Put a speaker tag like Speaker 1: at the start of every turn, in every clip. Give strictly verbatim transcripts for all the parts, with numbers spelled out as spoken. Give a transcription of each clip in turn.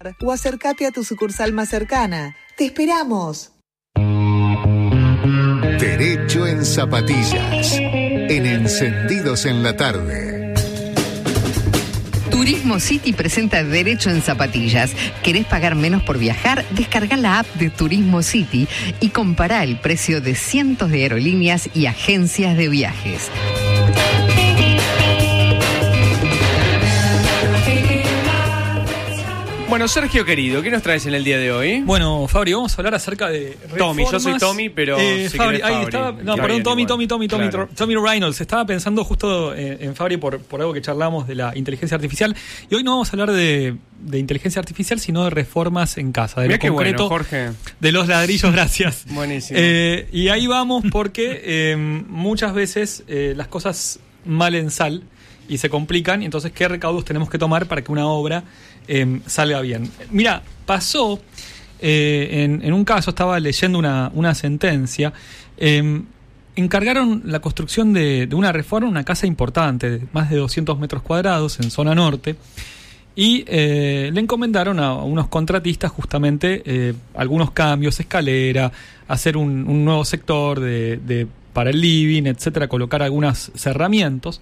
Speaker 1: O acércate a tu sucursal más cercana. ¡Te esperamos!
Speaker 2: Derecho en Zapatillas. En Encendidos en la Tarde.
Speaker 3: Turismo City presenta Derecho en Zapatillas. ¿Querés pagar menos por viajar? Descarga la app de Turismo City y compará el precio de cientos de aerolíneas y agencias de viajes.
Speaker 4: Bueno, Sergio querido, ¿qué nos traes en el día de hoy?
Speaker 5: Bueno, Fabri, vamos a hablar acerca de reformas.
Speaker 4: Tommy, yo soy Tommy, pero
Speaker 5: eh,
Speaker 4: si
Speaker 5: Fabri,
Speaker 4: Fabri.
Speaker 5: ahí estaba, no,
Speaker 4: que
Speaker 5: perdón, Tommy,
Speaker 4: igual.
Speaker 5: Tommy, Tommy, Tommy,
Speaker 4: Claro.
Speaker 5: Tommy Reynolds. Estaba pensando justo en, en Fabri por, por algo que charlamos de la inteligencia artificial. Y hoy no vamos a hablar de, de inteligencia artificial, sino de reformas en casa, de
Speaker 4: Mirá
Speaker 5: lo
Speaker 4: qué
Speaker 5: concreto,
Speaker 4: bueno, Jorge.
Speaker 5: de los ladrillos, gracias.
Speaker 4: Buenísimo.
Speaker 5: Eh, y ahí vamos porque eh, muchas veces eh, las cosas malen sal y se complican, y entonces ¿qué recaudos tenemos que tomar para que una obra eh, salga bien? Mira, pasó eh, en, en un caso, estaba leyendo una, una sentencia, eh, encargaron la construcción de, de una reforma, una casa importante, de más de doscientos metros cuadrados en zona norte, y eh, le encomendaron a, a unos contratistas justamente eh, algunos cambios, escalera, hacer un, un nuevo sector de, de, para el living, etcétera, colocar algunos cerramientos.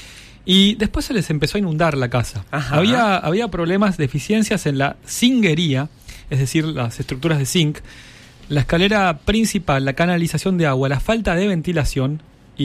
Speaker 5: Y después se les empezó a inundar la casa.
Speaker 4: Ajá.
Speaker 5: Había, había problemas, deficiencias en la zinguería, es decir, las estructuras de zinc, la escalera principal, la canalización de agua, la falta de ventilación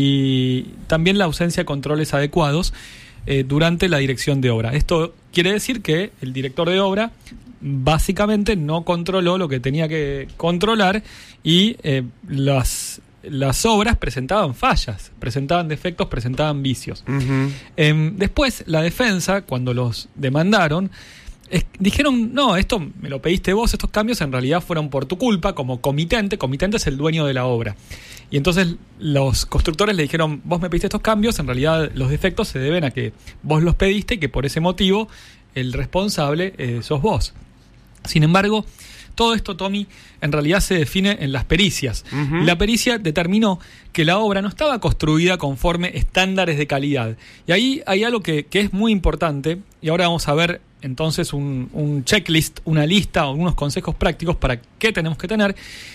Speaker 5: y también la ausencia de controles adecuados eh, durante la dirección de obra. Esto quiere decir que el director de obra básicamente no controló lo que tenía que controlar y eh, las... las obras presentaban fallas, presentaban defectos, presentaban vicios.
Speaker 4: Uh-huh.
Speaker 5: Eh, después, la defensa, cuando los demandaron, es, dijeron, no, esto me lo pediste vos, estos cambios en realidad fueron por tu culpa, como comitente, comitente es el dueño de la obra. Y entonces los constructores le dijeron, vos me pediste estos cambios, en realidad los defectos se deben a que vos los pediste y que por ese motivo el responsable eh, sos vos. Sin embargo, todo esto, Tommy, en realidad se define en las pericias.
Speaker 4: Uh-huh.
Speaker 5: Y la pericia determinó que la obra no estaba construida conforme estándares de calidad. Y ahí hay algo que, que es muy importante, y ahora vamos a ver entonces un, un checklist, una lista o unos consejos prácticos para qué tenemos que tener.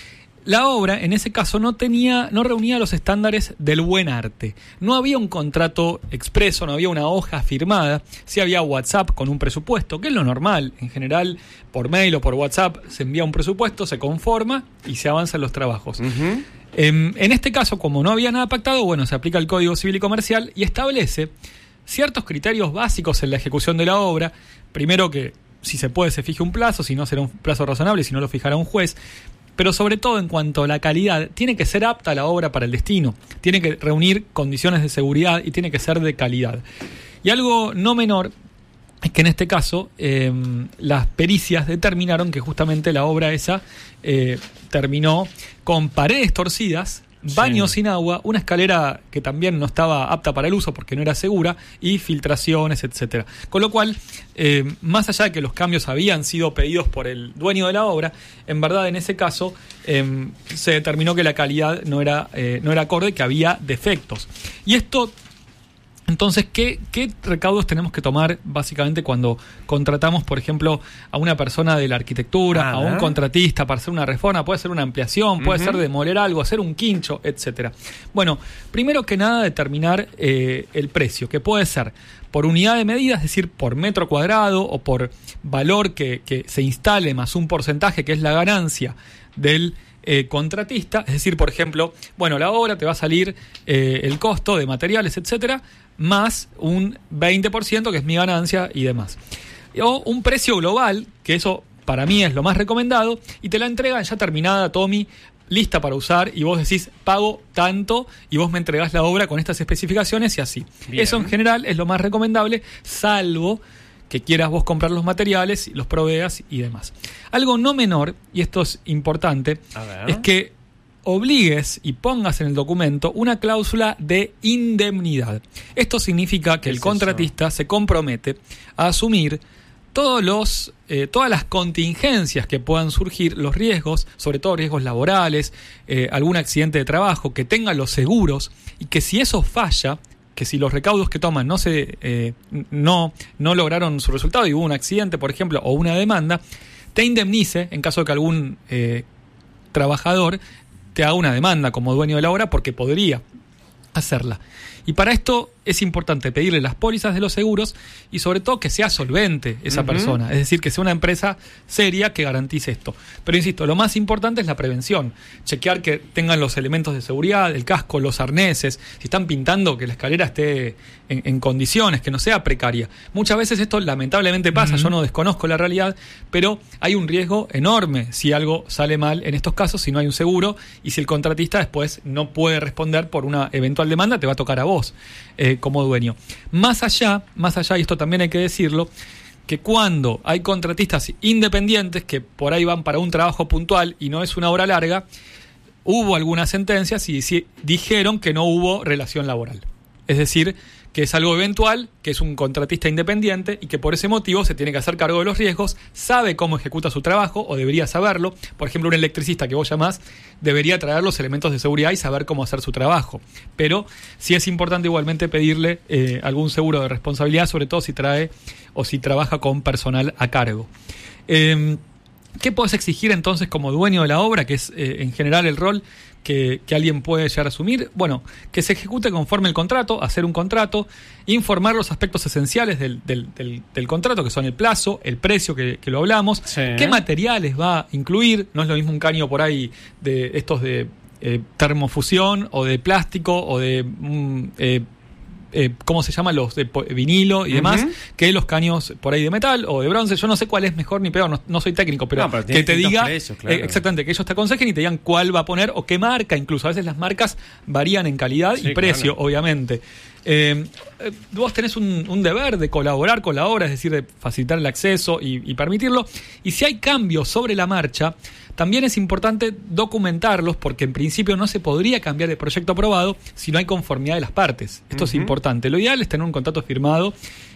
Speaker 5: La obra, en ese caso, no tenía, no reunía los estándares del buen arte. No había un contrato expreso, no había una hoja firmada. Sí había WhatsApp con un presupuesto, que es lo normal. En general, por mail o por WhatsApp se envía un presupuesto, se conforma y se avanzan los trabajos.
Speaker 4: Uh-huh.
Speaker 5: Eh, en este caso, como no había nada pactado, bueno, se aplica el Código Civil y Comercial y establece ciertos criterios básicos en la ejecución de la obra. Primero que, si se puede, se fije un plazo, si no será un plazo razonable, si no lo fijará un juez. Pero sobre todo en cuanto a la calidad, tiene que ser apta la obra para el destino, tiene que reunir condiciones de seguridad y tiene que ser de calidad. Y algo no menor es que en este caso eh, las pericias determinaron que justamente la obra esa eh, terminó con paredes torcidas, baños
Speaker 4: Sí.
Speaker 5: sin agua, una escalera que también no estaba apta para el uso porque no era segura y filtraciones, etcétera. Con lo cual, eh, más allá de que los cambios habían sido pedidos por el dueño de la obra, en verdad en ese caso eh, se determinó que la calidad no era, eh, no era acorde, que había defectos. Y esto... Entonces, ¿qué, ¿qué recaudos tenemos que tomar básicamente cuando contratamos, por ejemplo, a una persona de la arquitectura,
Speaker 4: Ah,
Speaker 5: a un
Speaker 4: ¿eh?
Speaker 5: contratista para hacer una reforma? Puede ser una ampliación, puede
Speaker 4: Uh-huh.
Speaker 5: ser demoler algo, hacer un quincho, etcétera. Bueno, primero que nada, determinar eh, el precio, que puede ser por unidad de medida, es decir, por metro cuadrado o por valor que, que se instale más un porcentaje que es la ganancia del Eh, contratista, es decir, por ejemplo, bueno, la obra te va a salir eh, el costo de materiales, etcétera, más un veinte por ciento que es mi ganancia y demás. O un precio global, que eso para mí es lo más recomendado, y te la entregan ya terminada, Tommy, lista para usar, y vos decís, pago tanto, y vos me entregás la obra con estas especificaciones y así.
Speaker 4: Bien.
Speaker 5: Eso en general es lo más recomendable, salvo que quieras vos comprar los materiales, los proveas y demás. Algo no menor, y esto es importante,
Speaker 4: A ver.
Speaker 5: es que obligues y pongas en el documento una cláusula de indemnidad. Esto significa que
Speaker 4: ¿Qué
Speaker 5: el
Speaker 4: es
Speaker 5: contratista se compromete a asumir todos los, eh, todas las contingencias que puedan surgir, los riesgos, sobre todo riesgos laborales, eh, algún accidente de trabajo, que tenga los seguros y que si eso falla, que si los recaudos que toman no se eh, no, no lograron su resultado y hubo un accidente, por ejemplo, o una demanda, te indemnice en caso de que algún eh, trabajador te haga una demanda como dueño de la obra, porque podría hacerla. Y para esto es importante pedirle las pólizas de los seguros y sobre todo que sea solvente esa uh-huh. persona, es decir, que sea una empresa seria que garantice esto. Pero insisto, lo más importante es la prevención, chequear que tengan los elementos de seguridad, el casco, los arneses, si están pintando que la escalera esté en, en condiciones, que no sea precaria. Muchas veces esto lamentablemente pasa, uh-huh. yo no desconozco la realidad, pero hay un riesgo enorme si algo sale mal en estos casos, si no hay un seguro y si el contratista después no puede responder por una eventual demanda, te va a tocar a vos. Eh, como dueño. Más allá, más allá, y esto también hay que decirlo, que cuando hay contratistas independientes que por ahí van para un trabajo puntual y no es una obra larga, hubo algunas sentencias y si, dijeron que no hubo relación laboral. Es decir, que es algo eventual, que es un contratista independiente y que por ese motivo se tiene que hacer cargo de los riesgos, sabe cómo ejecuta su trabajo o debería saberlo. Por ejemplo, un electricista que vos llamás debería traer los elementos de seguridad y saber cómo hacer su trabajo. Pero sí es importante igualmente pedirle eh, algún seguro de responsabilidad, sobre todo si trae o si trabaja con personal a cargo. Eh, ¿Qué podés exigir entonces como dueño de la obra, que es eh, en general el rol que, que alguien puede llegar a asumir? Bueno, que se ejecute conforme el contrato, hacer un contrato, informar los aspectos esenciales del, del, del, del contrato, que son el plazo, el precio que, que lo hablamos, sí. qué materiales va a incluir, no es lo mismo un caño por ahí de estos de eh, termofusión o de plástico o de... Mm, eh, Eh, ¿cómo se llama? Los de vinilo y uh-huh. demás, que los caños por ahí de metal o de bronce. Yo no sé cuál es mejor ni peor, no, no soy técnico, pero, no, pero que te diga precios, claro. eh, exactamente, que ellos te aconsejen y te digan cuál va a poner o qué marca, incluso a veces las marcas varían en calidad sí, y precio, claro. obviamente. Eh, vos tenés un, un deber de colaborar con la obra, es decir, de facilitar el acceso y, y permitirlo, y si hay cambios sobre la marcha, también es importante documentarlos, porque en principio no se podría cambiar el proyecto aprobado si no hay conformidad de las partes. Esto uh-huh. es importante. Lo ideal es tener un contrato firmado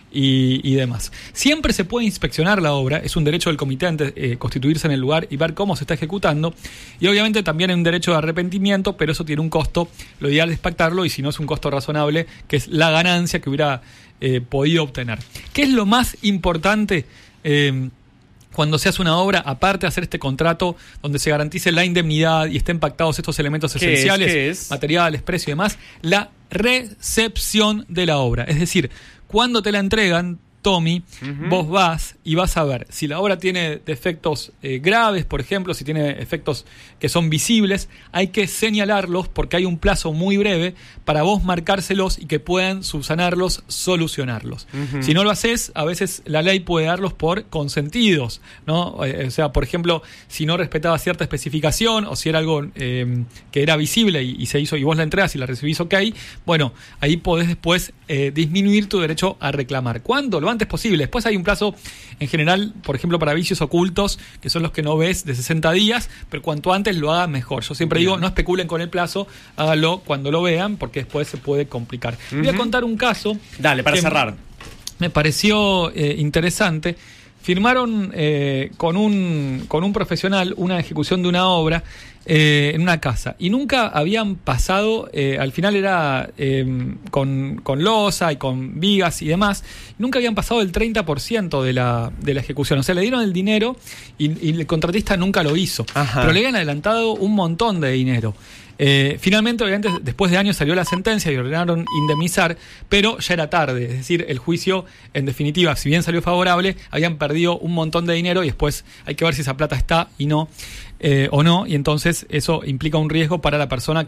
Speaker 5: y, y demás. Siempre se puede inspeccionar la obra, es un derecho del comité ante, eh, constituirse en el lugar y ver cómo se está ejecutando, y obviamente también hay un derecho de arrepentimiento, pero eso tiene un costo. Lo ideal es pactarlo, y si no es un costo razonable, que es la ganancia que hubiera eh, podido obtener. ¿Qué es lo más importante eh, cuando se hace una obra, aparte de hacer este contrato donde se garantice la indemnidad y estén pactados estos elementos
Speaker 4: ¿Qué
Speaker 5: esenciales,
Speaker 4: es? ¿Qué es?
Speaker 5: materiales, precio y demás? La recepción de la obra. Es decir, cuando te la entregan, Tommy, uh-huh. vos vas y vas a ver si la obra tiene defectos eh, graves, por ejemplo, si tiene efectos que son visibles, hay que señalarlos porque hay un plazo muy breve para vos marcárselos y que puedan subsanarlos, solucionarlos. Uh-huh. Si no lo haces, a veces la ley puede darlos por consentidos, ¿no? Eh, o sea, por ejemplo, si no respetaba cierta especificación o si era algo eh, que era visible y, y se hizo y vos la entregas y la recibís ok, bueno, ahí podés después eh, disminuir tu derecho a reclamar. ¿Cuándo? Lo antes posible. Después hay un plazo en general, por ejemplo, para vicios ocultos, que son los que no ves, de sesenta días, pero cuanto antes lo hagan mejor. Yo siempre digo, no especulen con el plazo, háganlo cuando lo vean, porque después se puede complicar. Uh-huh. Voy a contar un caso.
Speaker 4: Dale, para cerrar.
Speaker 5: Me pareció eh, interesante. Firmaron eh, con un con un profesional una ejecución de una obra eh, en una casa y nunca habían pasado, eh, al final era eh, con, con losa y con vigas y demás, nunca habían pasado el treinta por ciento de la, de la ejecución. O sea, le dieron el dinero y, y el contratista nunca lo hizo. Ajá. Pero le habían adelantado un montón de dinero. Eh, finalmente, obviamente, después de años salió la sentencia y ordenaron indemnizar, pero ya era tarde. Es decir, el juicio, en definitiva, si bien salió favorable, habían perdido un montón de dinero y después hay que ver si esa plata está y no, eh, o no, y entonces eso implica un riesgo para la persona que